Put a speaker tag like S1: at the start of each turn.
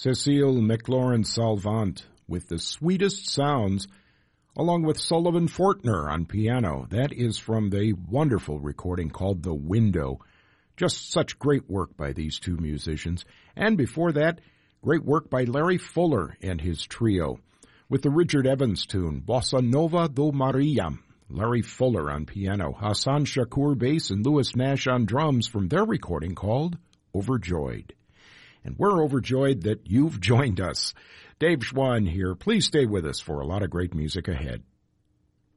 S1: Cecile McLaurin-Salvant with The Sweetest Sounds, along with Sullivan Fortner on piano. That is from the wonderful recording called The Window. Just such great work by these two musicians. And before that, great work by Larry Fuller and his trio with the Richard Evans tune, Bossa Nova do Maria. Larry Fuller on piano, Hassan Shakur bass, and Louis Nash on drums from their recording called Overjoyed. And we're overjoyed that you've joined us. Dave Schwann here. Please stay with us for a lot of great music ahead.